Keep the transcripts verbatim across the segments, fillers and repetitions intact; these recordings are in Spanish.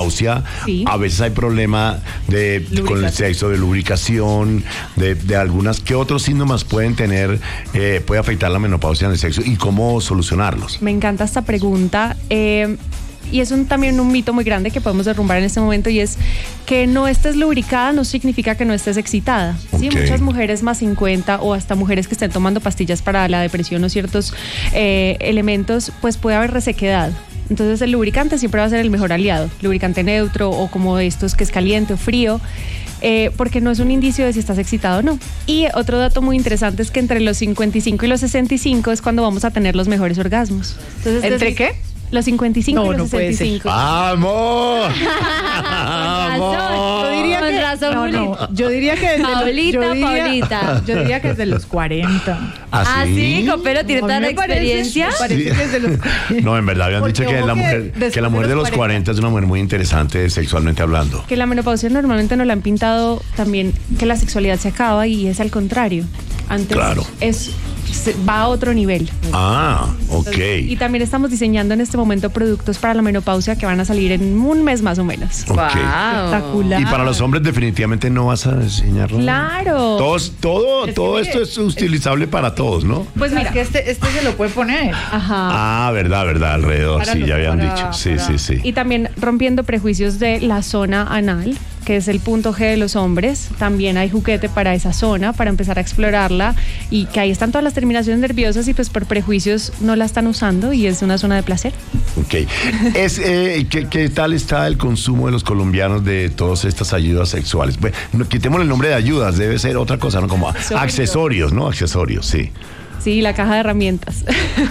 menopausia, Sí. a veces hay problema de, con el sexo, de lubricación, de, de algunas, ¿qué otros síntomas pueden tener, eh, puede afectar la menopausia en el sexo y cómo solucionarlos? Me encanta esta pregunta. Eh, y es un, también un mito muy grande que podemos derrumbar en este momento, y es que no estés lubricada no significa que no estés excitada. ¿Sí? Okay. Muchas mujeres más cincuenta o hasta mujeres que estén tomando pastillas para la depresión o ciertos eh, elementos, pues puede haber resequedad. Entonces el lubricante siempre va a ser el mejor aliado, lubricante neutro o como estos que es caliente o frío, eh, porque no es un indicio de si estás excitado o no. Y otro dato muy interesante es que entre los cincuenta y cinco y los sesenta y cinco es cuando vamos a tener los mejores orgasmos. Entonces, ¿Entre desde qué? Los cincuenta y cinco No, y los no puede sesenta y cinco. ¡Vamos! Yo diría Con que razón, no, no, yo diría que desde Paulita, los, yo diría, Paulita. yo diría que desde los cuarenta. Ah, sí, Copero tiene A mí toda la me parece- experiencia. me parece que desde los cuarenta. No, en verdad habían Porque dicho que ojo la que mujer, después que la mujer de de los los cuarenta es una mujer muy interesante sexualmente hablando. Que la menopausia normalmente nos la han pintado también que la sexualidad se acaba, y es al contrario. Antes Claro. es se- va a otro nivel. Ah, ok. Y también estamos diseñando en este momento productos para la menopausia que van a salir en un mes más o menos. Ok. Espectacular. Y para los hombres definitivamente no vas a enseñarlo. Claro. Todos, todo, Es que todo mire, esto es utilizable para todos, ¿no? Pues mira, Es que este, este se lo puede poner. ajá. Ah, verdad, verdad, alrededor, Para sí, los- ya habían para- dicho. Sí, para- sí, sí. Y también rompiendo prejuicios de la zona anal, que es el punto G de los hombres. También hay juguete para esa zona, para empezar a explorarla, y que ahí están todas las terminaciones nerviosas y pues por prejuicios no la están usando, y es una zona de placer. Ok. Es, eh, ¿qué, qué tal está el consumo de los colombianos de todas estas ayudas sexuales? Pues, no, quitémosle el nombre de ayudas, debe ser otra cosa, ¿no? Como accesorios, ¿no? Accesorios, sí. Sí, la caja de herramientas.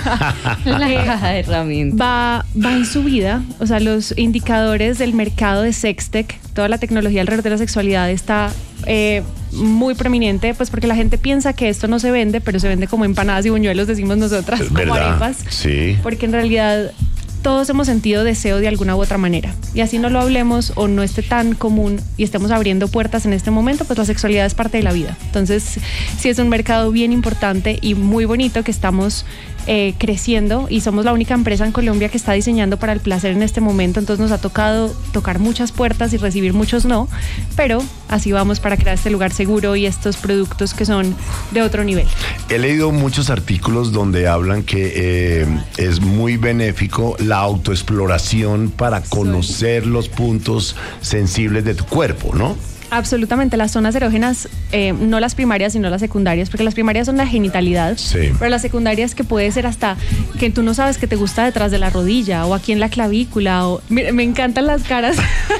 La caja de herramientas. Va, va en subida, o sea, los indicadores del mercado de Sextech, toda la tecnología alrededor de la sexualidad está eh, muy prominente, pues porque la gente piensa que esto no se vende, pero se vende como empanadas y buñuelos, decimos nosotras, Es como verdad. arepas, Sí. porque en realidad todos hemos sentido deseo de alguna u otra manera, y así no lo hablemos o no esté tan común y estemos abriendo puertas en este momento, pues la sexualidad es parte de la vida. Entonces sí es un mercado bien importante y muy bonito que estamos eh, creciendo, y somos la única empresa en Colombia que está diseñando para el placer en este momento. Entonces nos ha tocado tocar muchas puertas y recibir muchos no, pero así vamos para crear este lugar seguro y estos productos que son de otro nivel. He leído muchos artículos donde hablan que eh, es muy benéfico la autoexploración para conocer los puntos sensibles de tu cuerpo, ¿no? Absolutamente, las zonas erógenas, eh, no las primarias sino las secundarias, porque las primarias son la genitalidad, Sí. pero las secundarias que puede ser hasta que tú no sabes que te gusta detrás de la rodilla o aquí en la clavícula, o mira, me encantan las caras.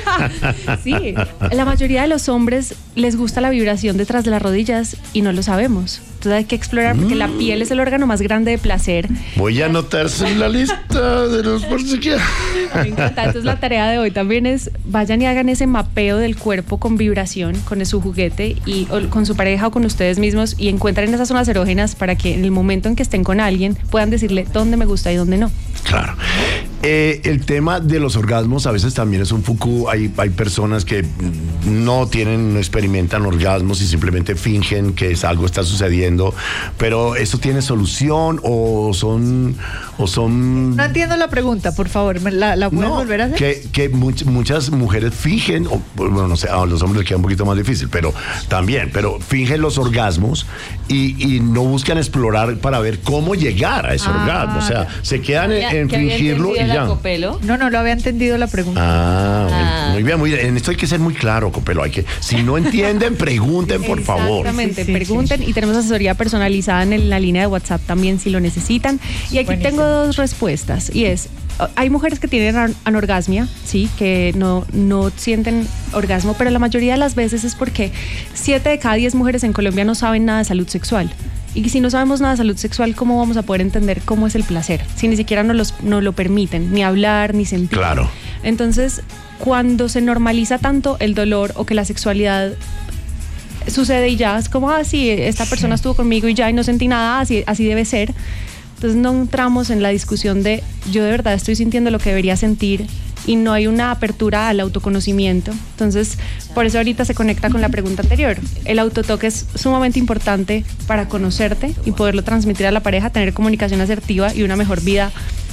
Sí, la mayoría de los hombres les gusta la vibración detrás de las rodillas y no lo sabemos. Entonces hay que explorar, porque la piel es el órgano más grande de placer. Voy a anotarse en la lista de los por si quieren. Me encanta. Entonces la tarea de hoy también es vayan y hagan ese mapeo del cuerpo con vibración, con su juguete y o con su pareja o con ustedes mismos, y encuentren esas zonas erógenas para que en el momento en que estén con alguien puedan decirle dónde me gusta y dónde no. Claro. Eh, el tema de los orgasmos a veces también es un foco. Hay, hay personas que no tienen, no experimentan orgasmos y simplemente fingen que es algo está sucediendo. Pero ¿eso tiene solución o son o son No entiendo la pregunta, por favor. ¿me ¿La, la puedes no, volver a hacer? que, que much- muchas mujeres fingen, o, bueno, no sé, a los hombres les queda un poquito más difícil, pero también, pero fingen los orgasmos y, y no buscan explorar para ver cómo llegar a ese Ah, orgasmo. O sea, se quedan en, en ¿Qué había fingirlo y entendido la ya. Copelo? No, no, no había entendido la pregunta. Ah, Ah. muy bien, muy bien. En esto hay que ser muy claro, Copelo. Hay que, si no entienden, pregunten, por favor. Exactamente, Sí, sí, pregunten, y tenemos asesoría personalizada en el- la línea de WhatsApp también si lo necesitan. Y aquí Buenísimo. tengo dos respuestas, y es, hay mujeres que tienen an- anorgasmia, sí, que no, no sienten orgasmo, pero la mayoría de las veces es porque siete de cada diez mujeres en Colombia no saben nada de salud sexual. Y si no sabemos nada de salud sexual, ¿cómo vamos a poder entender cómo es el placer? Si ni siquiera nos, los, nos lo permiten, ni hablar, ni sentir. Claro. Entonces, cuando se normaliza tanto el dolor o que la sexualidad sucede y ya, es como, ah, sí, esta persona estuvo conmigo y ya y no sentí nada, así, así debe ser. Entonces no entramos en la discusión de yo de verdad estoy sintiendo lo que debería sentir, y no hay una apertura al autoconocimiento. Entonces, por eso ahorita se conecta con la pregunta anterior. El autotoque es sumamente importante para conocerte y poderlo transmitir a la pareja, tener comunicación asertiva y una mejor vida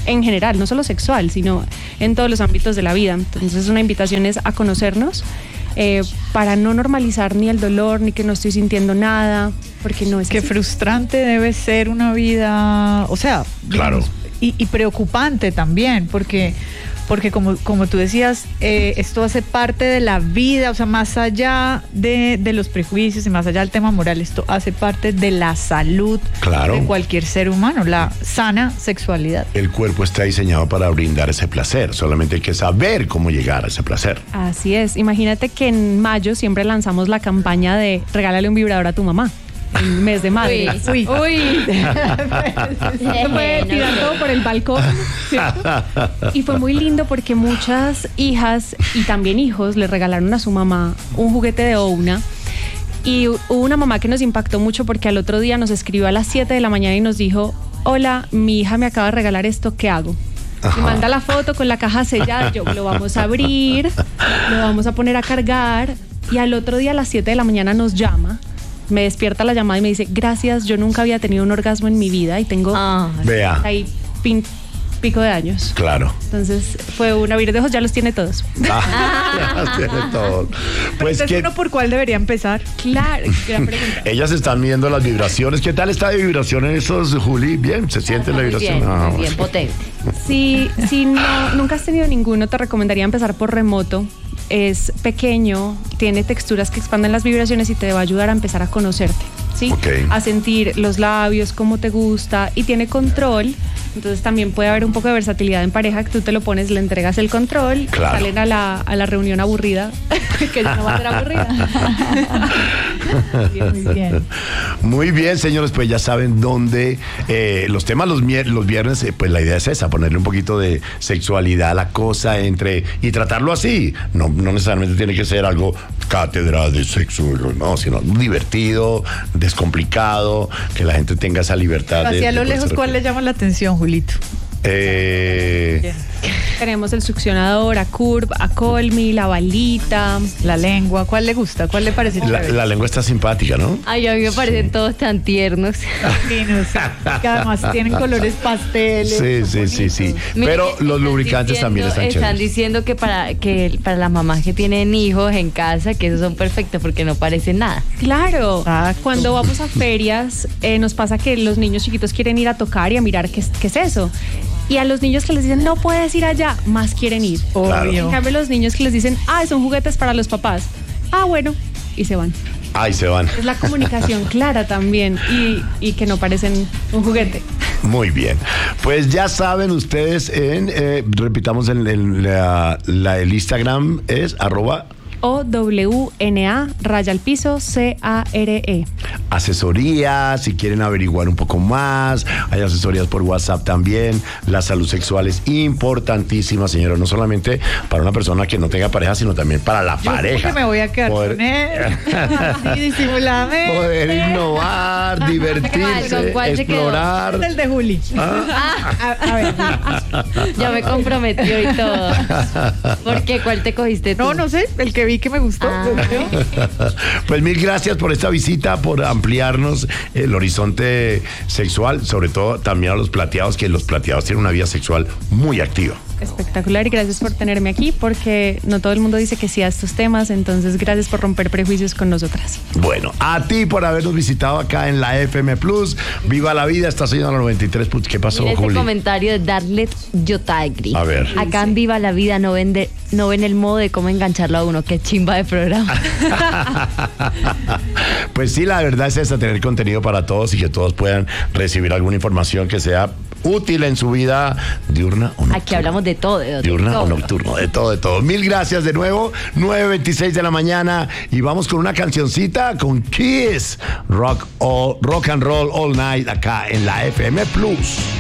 en general, no solo sexual, sino en todos los ámbitos de la vida. Entonces una invitación es a conocernos, eh, para no normalizar ni el dolor, ni que no estoy sintiendo nada, porque no es Qué así. frustrante debe ser una vida, o sea, Claro. digamos, y, y preocupante también, porque porque como, como tú decías, eh, esto hace parte de la vida, o sea, más allá de, de los prejuicios y más allá del tema moral, esto hace parte de la salud Claro. de cualquier ser humano, la sana sexualidad. El cuerpo está diseñado para brindar ese placer, solamente hay que saber cómo llegar a ese placer. Así es. Imagínate que en mayo siempre lanzamos la campaña de regálale un vibrador a tu mamá. En mes de madre. Uy. Uy. Se fue tirando por el balcón, ¿cierto? Y fue muy lindo porque muchas hijas y también hijos le regalaron a su mamá un juguete de Ouna. Y hubo una mamá que nos impactó mucho porque al otro día nos escribió a las siete de la mañana y nos dijo: hola, mi hija me acaba de regalar esto, ¿qué hago? Y manda la foto con la caja sellada. Yo, lo vamos a abrir, lo vamos a poner a cargar. Y al otro día a las siete de la mañana nos llama. Me despierta la llamada y me dice: gracias, yo nunca había tenido un orgasmo en mi vida y tengo Ah, Vea, ahí pin- pico de años. claro. Entonces fue un abrir de ojos, ya los tiene todos. Ah, tiene todo. Pues Entonces, que ¿uno por cuál debería empezar? Claro, gran pregunta. ellas están midiendo las vibraciones. ¿Qué tal está de vibración en estos, Juli? Bien, ¿se siente la muy vibración? bien, Ah, muy bien, potente. Si, si no, nunca has tenido ninguno, te recomendaría empezar por remoto. Es pequeño, tiene texturas que expanden las vibraciones y te va a ayudar a empezar a conocerte, ¿sí? Ok. A sentir los labios, cómo te gusta, y tiene control. Entonces también puede haber un poco de versatilidad en pareja, que tú te lo pones, le entregas el control, Claro. salen a la, a la reunión aburrida, que ya no va a ser aburrida. Muy bien. Muy bien, señores, pues ya saben dónde eh, los temas los, mier- los viernes, eh, pues la idea es esa, ponerle un poquito de sexualidad a la cosa entre y tratarlo así. No, no necesariamente tiene que ser algo cátedra de sexo, no, sino divertido, descomplicado, que la gente tenga esa libertad. de- Hacia de lo poderse lejos, ¿cuál le referir. llama la atención, Julito? Eh, Tenemos el succionador, a Curve, a Colmi, la balita. La lengua, ¿cuál le gusta? ¿Cuál le parece la, chévere? la lengua está simpática, ¿no? Ay, a mí me parecen todos tan tiernos. Finos, sí. Que además tienen colores pasteles. Sí, son sí, sí, sí. bonitos. Mira Pero que los están lubricantes diciendo- también están Están chéveres. diciendo que para, que para las mamás que tienen hijos en casa, que esos son perfectos porque no parecen nada. Claro, Exacto. cuando vamos a ferias eh, nos pasa que los niños chiquitos quieren ir a tocar y a mirar qué es, qué es eso. Y a los niños que les dicen no puedes ir allá, más quieren ir. Claro. En cambio los niños que les dicen, ah, son juguetes para los papás, ah, bueno, y se van. Ahí se van. Es la comunicación clara también y, y que no parecen un juguete. Muy bien. Pues ya saben ustedes, en eh, repitamos en, en la, la- el Instagram es arroba O W N A, raya al piso, C A R E. asesoría, si quieren averiguar un poco más, hay asesorías por WhatsApp también. La salud sexual es importantísima, señora, no solamente para una persona que no tenga pareja, sino también para la Yo pareja. creo que me voy a quedar Poder- con él. Así disimuladamente. Poder innovar, ¿Con divertirse, cuál se quedó? explorar. Es el de Juli. Ah. A, a ver. Ya me comprometió y todo. ¿Por qué? ¿Cuál te cogiste tú? No, no sé, el que vi que me gustó. Ah. Pues mil gracias por esta visita, por ampliarnos el horizonte sexual, sobre todo también a los plateados, que los plateados tienen una vida sexual muy activa. Espectacular y gracias por tenerme aquí porque no todo el mundo dice que sí a estos temas, entonces gracias por romper prejuicios con nosotras. Bueno, a ti por habernos visitado acá en la F M Plus. Viva la vida, estás oyendo la noventa y tres. ¿Qué pasó, Mira este Juli? comentario de Darlet Yotagri. A ver. Acá en Viva la Vida no ven, de- no ven el modo de cómo engancharlo a uno. Qué chimba de programa. Pues sí, la verdad es esa, tener contenido para todos y que todos puedan recibir alguna información que sea útil en su vida diurna o nocturna. Aquí hablamos de todo. De Diurna todo. o nocturno, de todo, de todo. Mil gracias de nuevo, nueve veintiséis de la mañana y vamos con una cancioncita con Kiss, Rock, all, rock and Roll All Night acá en la F M Plus.